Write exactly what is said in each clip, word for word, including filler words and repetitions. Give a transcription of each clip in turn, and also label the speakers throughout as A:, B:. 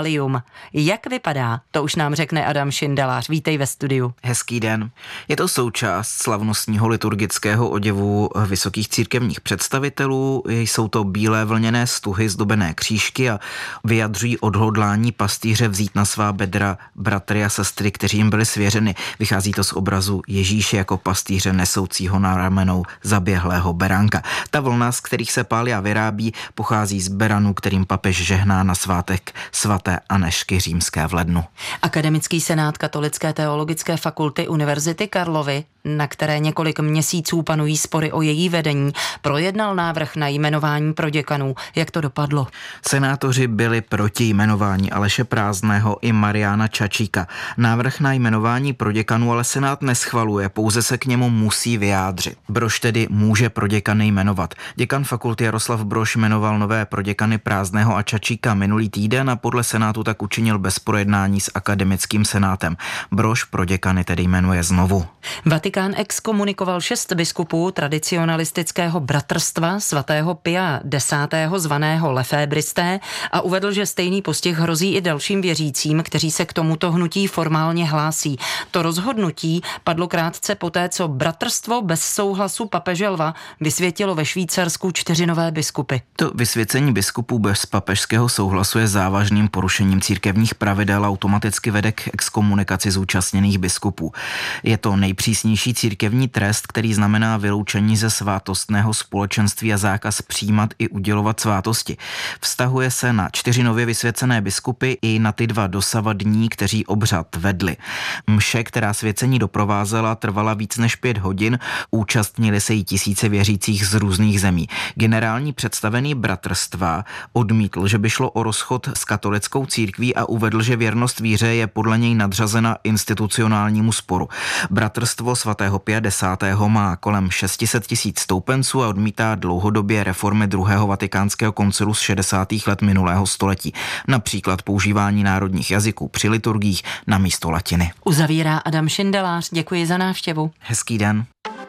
A: Pálium. Jak vypadá, to už nám řekne Adam Šindelář. Vítej ve studiu.
B: Hezký den. Je to součást slavnostního liturgického oděvu vysokých církevních představitelů. Jsou to bílé vlněné stuhy zdobené křížky a vyjadřují odhodlání pastýře vzít na svá bedra bratry a sestry, kteří jim byli svěřeny. Vychází to z obrazu Ježíše jako pastýře nesoucího na ramenou zaběhlého beránka. Ta vlna, z kterých se pália vyrábí, pochází z beranů, kterým papež žehná na svátek svaté Anežky Římské v lednu.
A: Akademický senát Katolické teologické fakulty Univerzity Karlovy, na které několik měsíců panují spory o její vedení, projednal návrh na jmenování proděkanů. Jak to dopadlo?
B: Senátoři byli proti jmenování Aleše Prázdného i Mariána Čačíka. Návrh na jmenování proděkanů ale senát neschvaluje, pouze se k němu musí vyjádřit. Brož tedy může proděkany jmenovat. Děkan fakulty Jaroslav Brož jmenoval nové proděkany Prázdného a Čačíka minulý týden a podle senátu tak učinil bez projednání s akademickým senátem. Brož proděkany tedy jmenuje znovu.
A: Vatikán exkomunikoval šest biskupů tradicionalistického bratrstva svatého Pia desátého zvaného lefébristé a uvedl, že stejný postih hrozí i dalším věřícím, kteří se k tomuto hnutí formálně hlásí. To rozhodnutí padlo krátce poté, co bratrstvo bez souhlasu papeže Lva vysvětilo ve Švýcarsku čtyři nové biskupy.
B: To vysvěcení biskupů bez papežského souhlasu je závažným porušením církevních pravidel a automaticky vede k exkomunikaci zúčastněných biskupů. Je to nejpřísnější církevní trest, který znamená vyloučení ze svátostného společenství a zákaz přijímat i udělovat svátosti. Vztahuje se na čtyři nově vysvěcené biskupy i na ty dva dosavadní, kteří obřad vedli. Mše, která svěcení doprovázela, trvala víc než pět hodin, účastnili se jí tisíce věřících z různých zemí. Generální představený bratrstva odmítl, že by šlo o rozchod s katolickou církví a uvedl, že věrnost víře je podle něj nadřazena institucionálnímu sporu. Bratrstvo svatého Pia desátého má kolem šest set tisíc stoupenců a odmítá dlouhodobě reformy druhého vatikánského koncilu z šedesátých let minulého století. Například používání národních jazyků při liturgiích na místo latiny.
A: Uzavírá Adam Šindelář. Děkuji za návštěvu.
B: Hezký den.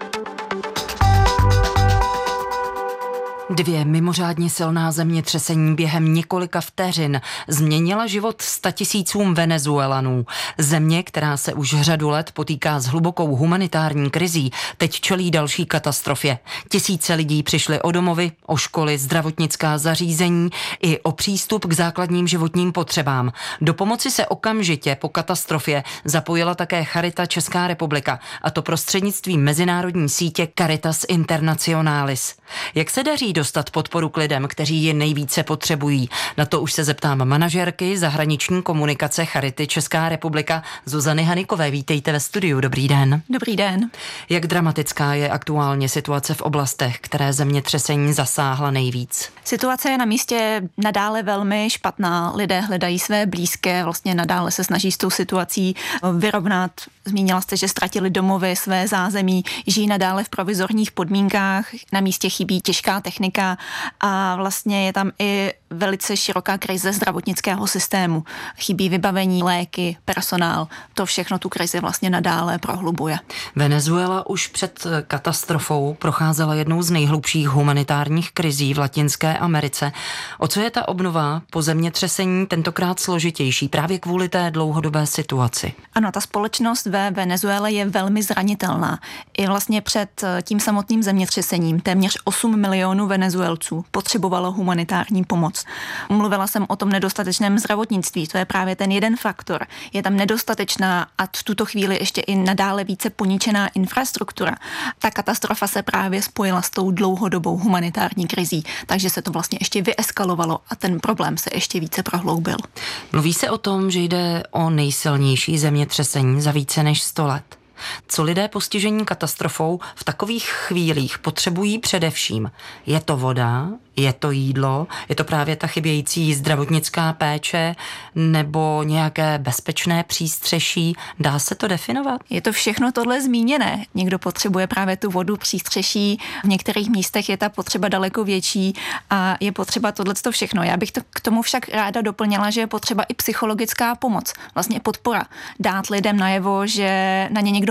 A: Dvě mimořádně silná zemětřesení během několika vteřin změnila život statisícům Venezuelanů. Země, která se už řadu let potýká s hlubokou humanitární krizí, teď čelí další katastrofě. Tisíce lidí přišly o domovy, o školy, zdravotnická zařízení i o přístup k základním životním potřebám. Do pomoci se okamžitě po katastrofě zapojila také Charita Česká republika, a to prostřednictvím mezinárodní sítě Caritas Internationalis. Jak se daří dostat podporu k lidem, kteří ji nejvíce potřebují? Na to už se zeptám manažerky zahraniční komunikace Charity Česká republika Zuzany Hanikové. Vítejte ve studiu. Dobrý den.
C: Dobrý den.
A: Jak dramatická je aktuálně situace v oblastech, které zemětřesení zasáhla nejvíc?
C: Situace je na místě nadále velmi špatná. Lidé hledají své blízké, vlastně nadále se snaží s tou situací vyrovnat. Zmínila jste, že ztratili domovy, své zázemí, žijí nadále v provizorních podmínkách, na místě chybí těžká technika a vlastně je tam i velice široká krize zdravotnického systému. Chybí vybavení, léky, personál. To všechno tu krizi vlastně nadále prohlubuje.
A: Venezuela už před katastrofou procházela jednou z nejhlubších humanitárních krizí v Latinské Americe. O co je ta obnova po zemětřesení tentokrát složitější právě kvůli té dlouhodobé situaci?
C: Ano, ta společnost ve Venezuele je velmi zranitelná. I vlastně před tím samotným zemětřesením téměř osm milionů Venezuelců potřebovalo humanitární pomoc. Mluvila jsem o tom nedostatečném zdravotnictví, to je právě ten jeden faktor. Je tam nedostatečná a v tuto chvíli ještě i nadále více poničená infrastruktura. Ta katastrofa se právě spojila s tou dlouhodobou humanitární krizí, takže se to vlastně ještě vyeskalovalo a ten problém se ještě více prohloubil.
A: Mluví se o tom, že jde o nejsilnější zemětřesení za více než sto let. Co lidé postižení katastrofou v takových chvílích potřebují především? Je to voda? Je to jídlo? Je to právě ta chybějící zdravotnická péče nebo nějaké bezpečné přístřeší? Dá se to definovat?
C: Je to všechno tohle zmíněné. Někdo potřebuje právě tu vodu, přístřeší. V některých místech je ta potřeba daleko větší a je potřeba tohleto všechno. Já bych to k tomu však ráda doplnila, že je potřeba i psychologická pomoc. Vlastně podpora. Dát lidem najevo, že na ně někdo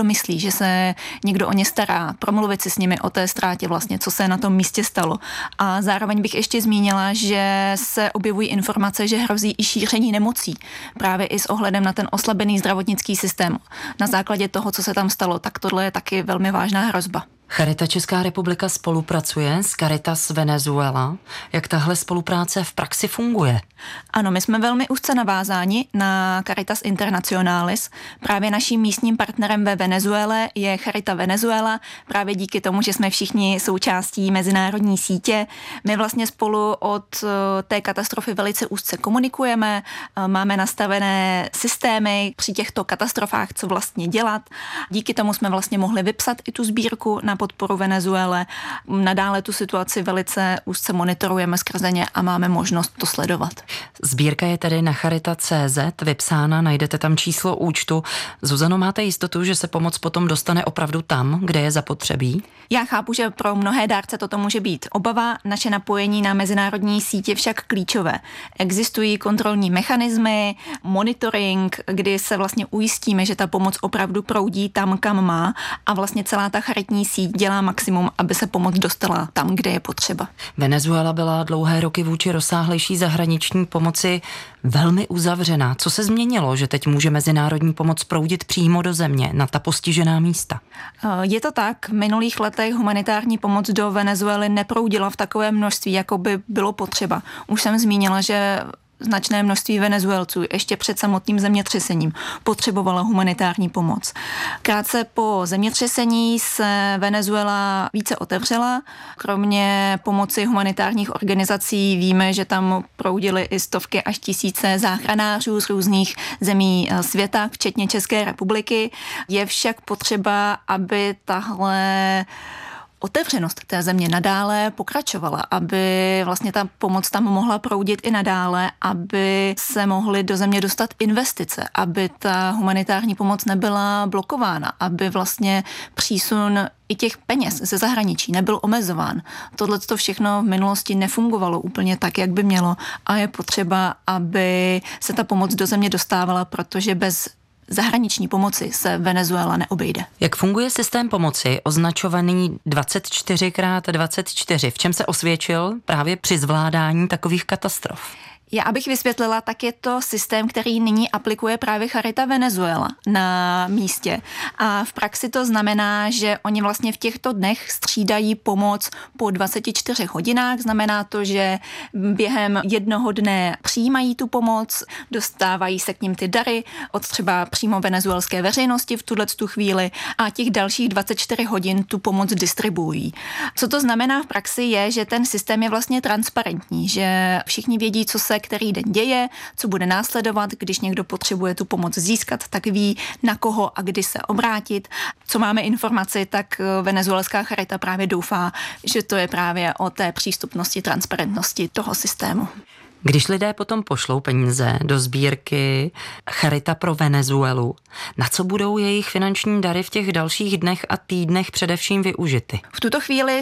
C: domyslí, že se někdo o ně stará, promluvit si s nimi o té ztrátě vlastně, co se na tom místě stalo. A zároveň bych ještě zmínila, že se objevují informace, že hrozí i šíření nemocí, právě i s ohledem na ten oslabený zdravotnický systém. Na základě toho, co se tam stalo, tak tohle je taky velmi vážná hrozba.
A: Charita Česká republika spolupracuje s Caritas Venezuela. Jak tahle spolupráce v praxi funguje?
C: Ano, my jsme velmi úzce navázáni na Caritas Internationalis. Právě naším místním partnerem ve Venezuele je Charita Venezuela. Právě díky tomu, že jsme všichni součástí mezinárodní sítě. My vlastně spolu od té katastrofy velice úzce komunikujeme. Máme nastavené systémy při těchto katastrofách, co vlastně dělat. Díky tomu jsme vlastně mohli vypsat i tu sbírku na podporu Venezuele. Nadále tu situaci velice úzce monitorujeme skrze ně a máme možnost to sledovat.
A: Sbírka je tedy na charita tečka cé zet vypsána, najdete tam číslo účtu. Zuzano, máte jistotu, že se pomoc potom dostane opravdu tam, kde je zapotřebí?
C: Já chápu, že pro mnohé dárce toto může být obava, naše napojení na mezinárodní sítě však klíčové. Existují kontrolní mechanismy, monitoring, kdy se vlastně ujistíme, že ta pomoc opravdu proudí tam, kam má a vlastně celá ta charitní síť dělá maximum, aby se pomoc dostala tam, kde je potřeba.
A: Venezuela byla dlouhé roky vůči rozsáhlejší zahraniční pomoci velmi uzavřená. Co se změnilo, že teď může mezinárodní pomoc proudit přímo do země, na ta postižená místa?
C: Je to tak. V minulých letech humanitární pomoc do Venezuely neproudila v takové množství, jako by bylo potřeba. Už jsem zmínila, že značné množství Venezuelců ještě před samotným zemětřesením potřebovala humanitární pomoc. Krátce po zemětřesení se Venezuela více otevřela. Kromě pomoci humanitárních organizací víme, že tam proudily i stovky až tisíce záchranářů z různých zemí světa, včetně České republiky. Je však potřeba, aby tahle otevřenost té země nadále pokračovala, aby vlastně ta pomoc tam mohla proudit i nadále, aby se mohly do země dostat investice, aby ta humanitární pomoc nebyla blokována, aby vlastně přísun i těch peněz ze zahraničí nebyl omezován. Tohle to všechno v minulosti nefungovalo úplně tak, jak by mělo a je potřeba, aby se ta pomoc do země dostávala, protože bez zahraniční pomoci se Venezuela neobejde.
A: Jak funguje systém pomoci označovaný dvacet čtyři krát dvacet čtyři? V čem se osvědčil právě při zvládání takových katastrof?
C: Já abych vysvětlila, tak je to systém, který nyní aplikuje právě Charita Venezuela na místě. A v praxi to znamená, že oni vlastně v těchto dnech střídají pomoc po dvaceti čtyřech hodinách. Znamená to, že během jednoho dne přijímají tu pomoc, dostávají se k nim ty dary od třeba přímo venezuelské veřejnosti v tuhletu chvíli a těch dalších dvacet čtyři hodin tu pomoc distribuují. Co to znamená v praxi je, že ten systém je vlastně transparentní, že všichni vědí, co se který den děje, co bude následovat, když někdo potřebuje tu pomoc získat, tak ví, na koho a kdy se obrátit. Co máme informaci, tak venezuelská charita právě doufá, že to je právě o té přístupnosti, transparentnosti toho systému.
A: Když lidé potom pošlou peníze do sbírky Charita pro Venezuelu, na co budou jejich finanční dary v těch dalších dnech a týdnech především využity?
C: V tuto chvíli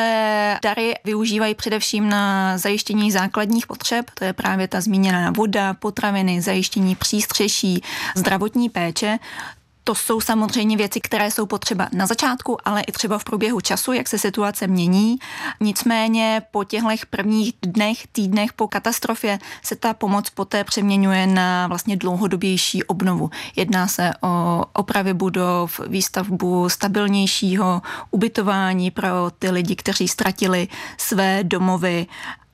C: se dary využívají především na zajištění základních potřeb, to je právě ta zmíněná voda, potraviny, zajištění přístřeší, zdravotní péče. To jsou samozřejmě věci, které jsou potřeba na začátku, ale i třeba v průběhu času, jak se situace mění. Nicméně po těchto prvních dnech, týdnech po katastrofě se ta pomoc poté přeměňuje na vlastně dlouhodobější obnovu. Jedná se o opravy budov, výstavbu stabilnějšího ubytování pro ty lidi, kteří ztratili své domovy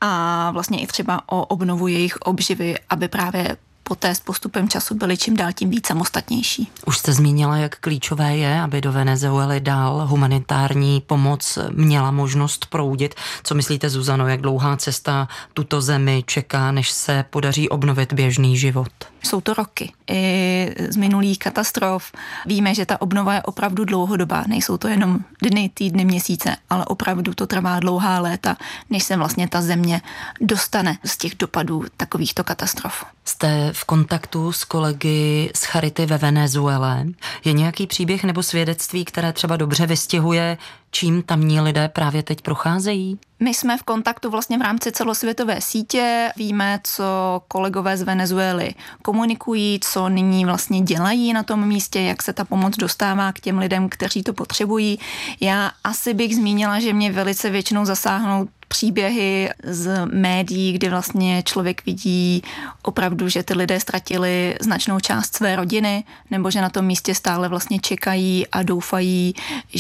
C: a vlastně i třeba o obnovu jejich obživy, aby právě poté s postupem času byli čím dál tím víc samostatnější.
A: Už jste zmínila, jak klíčové je, aby do Venezuely dál humanitární pomoc měla možnost proudit. Co myslíte, Zuzano, jak dlouhá cesta tuto zemi čeká, než se podaří obnovit běžný život?
C: Jsou to roky. I z minulých katastrof víme, že ta obnova je opravdu dlouhodobá. Nejsou to jenom dny, týdny, měsíce, ale opravdu to trvá dlouhá léta, než se vlastně ta země dostane z těch dopadů takovýchto katastrof.
A: Jste v kontaktu s kolegy z Charity ve Venezuele. Je nějaký příběh nebo svědectví, které třeba dobře vystihuje, čím tamní lidé právě teď procházejí?
C: My jsme v kontaktu vlastně v rámci celosvětové sítě, víme, co kolegové z Venezuely komunikují, co nyní vlastně dělají na tom místě, jak se ta pomoc dostává k těm lidem, kteří to potřebují. Já asi bych zmínila, že mě velice většinou zasáhnou příběhy z médií, kdy vlastně člověk vidí opravdu, že ty lidé ztratili značnou část své rodiny, nebo že na tom místě stále vlastně čekají a doufají,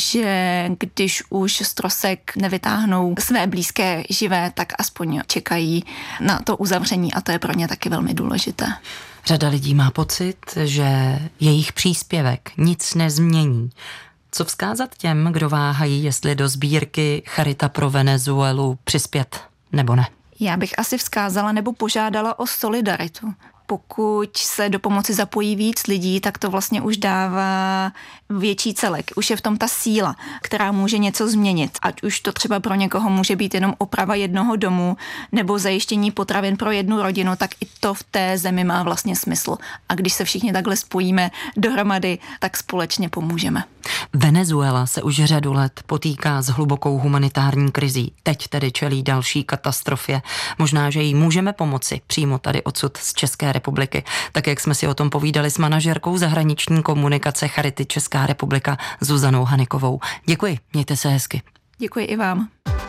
C: že když už z trosek nevytáhnou své blízké živé, tak aspoň čekají na to uzavření a to je pro ně taky velmi důležité.
A: Řada lidí má pocit, že jejich příspěvek nic nezmění. Co vzkázat těm, kdo váhají, jestli do sbírky Charita pro Venezuelu přispět nebo ne?
C: Já bych asi vzkázala nebo požádala o solidaritu. Pokud se do pomoci zapojí víc lidí, tak to vlastně už dává větší celek. Už je v tom ta síla, která může něco změnit. Ať už to třeba pro někoho může být jenom oprava jednoho domu nebo zajištění potravin pro jednu rodinu, tak i to v té zemi má vlastně smysl. A když se všichni takhle spojíme dohromady, tak společně pomůžeme.
A: Venezuela se už řadu let potýká s hlubokou humanitární krizí. Teď tedy čelí další katastrofě. Možná, že jí můžeme pomoci přímo tady odsud z České republiky. Tak jak jsme si o tom povídali s manažerkou zahraniční komunikace Charity Česká republika Zuzanou Hanikovou. Děkuji, mějte se hezky.
C: Děkuji i vám.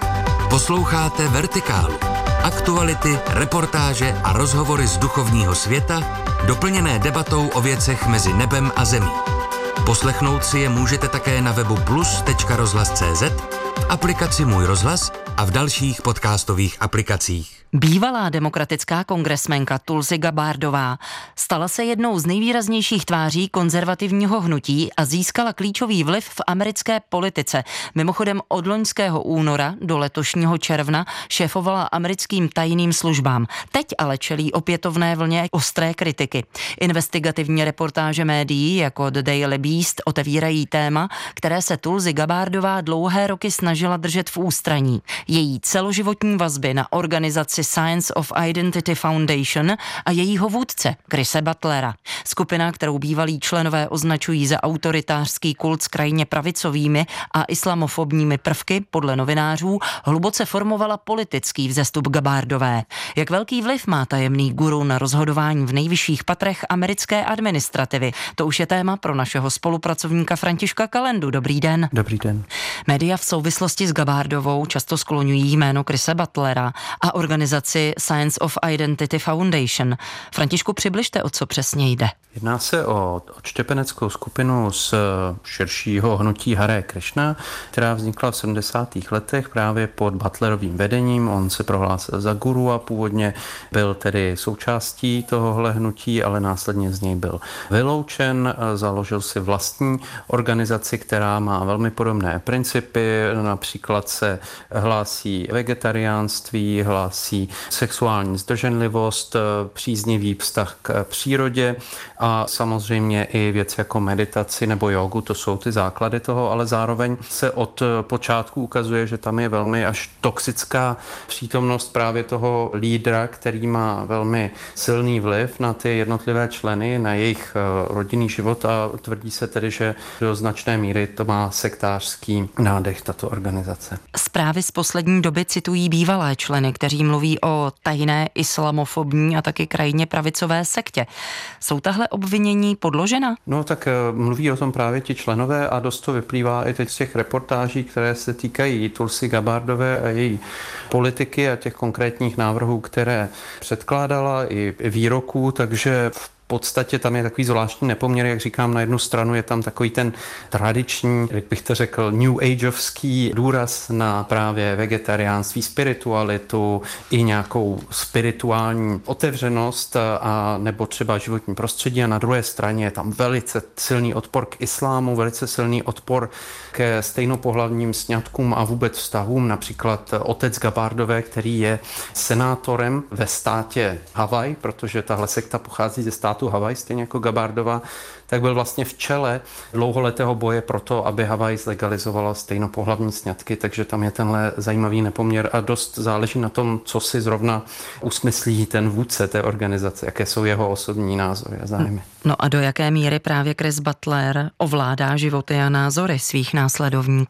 D: Posloucháte Vertikálu. Aktuality, reportáže a rozhovory z duchovního světa, doplněné debatou o věcech mezi nebem a zemí. Poslechnout si je můžete také na webu plus tečka rozhlas tečka cé zet, v aplikaci Můj rozhlas a v dalších podcastových aplikacích.
A: Bývalá demokratická kongresmenka Tulsi Gabbardová stala se jednou z nejvýraznějších tváří konzervativního hnutí a získala klíčový vliv v americké politice. Mimochodem od loňského února do letošního června šéfovala americkým tajným službám. Teď ale čelí opětovné vlně ostré kritiky. Investigativní reportáže médií jako The Daily Beast otevírají téma, které se Tulsi Gabbardová dlouhé roky snažila držet v ústraní. Její celoživotní vazby na organizaci Science of Identity Foundation a jejího vůdce Chrise Butlera. Skupina, kterou bývalí členové označují za autoritářský kult s krajně pravicovými a islamofobními prvky, podle novinářů, hluboce formovala politický vzestup Gabbardové. Jak velký vliv má tajemný guru na rozhodování v nejvyšších patrech americké administrativy? To už je téma pro našeho spolupracovníka Františka Kalendu. Dobrý den.
E: Dobrý den.
A: Média v souvislosti s Gabbardovou často skloňují jméno Chrise Butlera a organizaci Science of Identity Foundation. Františku, přibližte, o co přesně jde.
E: Jedná se o odštěpeneckou skupinu z širšího hnutí Hare Krishna, která vznikla v sedmdesátých letech právě pod Butlerovým vedením. On se prohlásil za guru a původně byl tedy součástí tohohle hnutí, ale následně z něj byl vyloučen. Založil si vlastní organizaci, která má velmi podobné principy. Například se hlásí vegetariánství, hlásí sexuální zdrženlivost, příznivý vztah k přírodě a samozřejmě i věci jako meditaci nebo jogu, to jsou ty základy toho, ale zároveň se od počátku ukazuje, že tam je velmi až toxická přítomnost právě toho lídra, který má velmi silný vliv na ty jednotlivé členy, na jejich rodinný život a tvrdí se tedy, že do značné míry to má sektářský nádech tato organizace.
A: Zprávy z poslední doby citují bývalé členy, kteří mluví o tajné islamofobní a taky krajně pravicové sektě. Jsou tahle obvinění podložena?
E: No tak mluví o tom právě ti členové a dost to vyplývá i teď z těch reportáží, které se týkají Tulsi Gabbardové a její politiky a těch konkrétních návrhů, které předkládala i výroků, takže v V podstatě tam je takový zvláštní nepoměr, jak říkám, na jednu stranu je tam takový ten tradiční, jak bych to řekl, new ageovský důraz na právě vegetariánství, spiritualitu i nějakou spirituální otevřenost a nebo třeba životní prostředí a na druhé straně je tam velice silný odpor k islámu, velice silný odpor ke stejnopohlavním sňatkům a vůbec vztahům, například otec Gabbardové, který je senátorem ve státě Havaj, protože tahle sekta pochází ze státu Havaj, stejně jako Gabbardova, tak byl vlastně v čele dlouholetého boje pro to, aby Havaj zlegalizovala stejnopohlavní sňatky, takže tam je tenhle zajímavý nepoměr a dost záleží na tom, co si zrovna usmyslí ten vůdce té organizace, jaké jsou jeho osobní názory a zájmy.
A: No a do jaké míry právě Chris Butler ovládá životy a názory svých následovníků?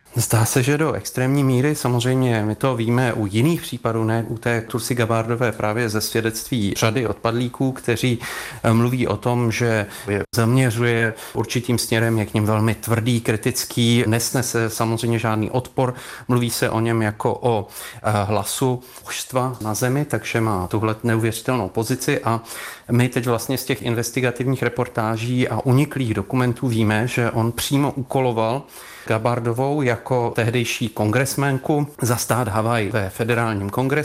E: Zdá se, že do extrémní míry, samozřejmě my to víme u jiných případů, ne u té Tulsi Gabbardové, právě ze svědectví řady odpadlíků, kteří mluví o tom, že je zaměřuje určitým směrem, je k ním velmi tvrdý, kritický, nesnese samozřejmě žádný odpor, mluví se o něm jako o hlasu božstva na zemi, takže má tuhle neuvěřitelnou pozici a my teď vlastně z těch investigativních reportáží a uniklých dokumentů víme, že on přímo úkoloval Gabbardovou jako tehdejší kongresmenku zastát Havaj ve federálním kongresu.